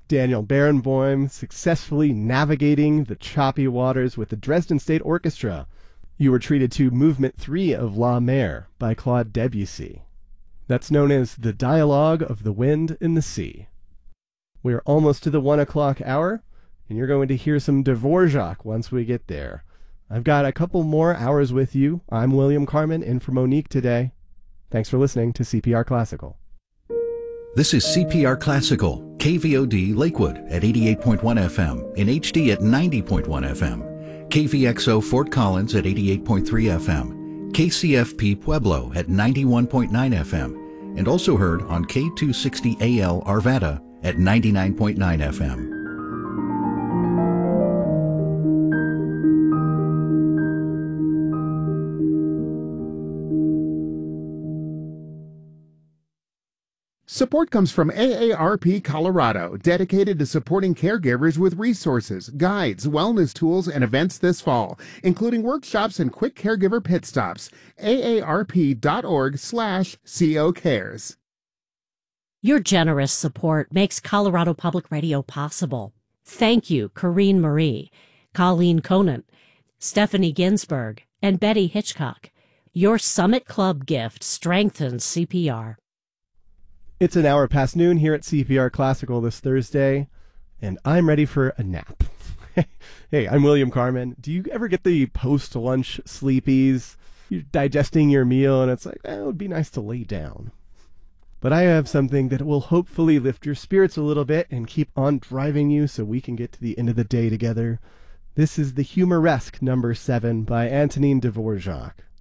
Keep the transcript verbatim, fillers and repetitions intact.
Daniel Barenboim successfully navigating the choppy waters with the Dresden State Orchestra. You were treated to Movement three of La Mer by Claude Debussy. That's known as the Dialogue of the Wind and the Sea. We're almost to the one o'clock hour, and you're going to hear some Dvorak once we get there. I've got a couple more hours with you. I'm William Carmen, in for Monique today. Thanks for listening to C P R Classical. This is C P R Classical, K V O D Lakewood at eighty-eight point one F M, in H D at ninety point one F M, K V X O Fort Collins at eighty-eight point three F M, K C F P Pueblo at ninety-one point nine F M, and also heard on K two sixty A L Arvada at ninety-nine point nine F M. Support comes from A A R P Colorado, dedicated to supporting caregivers with resources, guides, wellness tools, and events this fall, including workshops and quick caregiver pit stops. A A R P dot org slash C O cares. Your generous support makes Colorado Public Radio possible. Thank you, Corrine Marie, Colleen Conant, Stephanie Ginsberg, and Betty Hitchcock. Your Summit Club gift strengthens C P R. It's an hour past noon here at C P R Classical this Thursday, and I'm ready for a nap. Hey, I'm William Carmen. Do you ever get the post-lunch sleepies? You're digesting your meal, and it's like, eh, it would be nice to lay down. But I have something that will hopefully lift your spirits a little bit and keep on driving you so we can get to the end of the day together. This is the Humoresque number seven by Antonin Dvorak.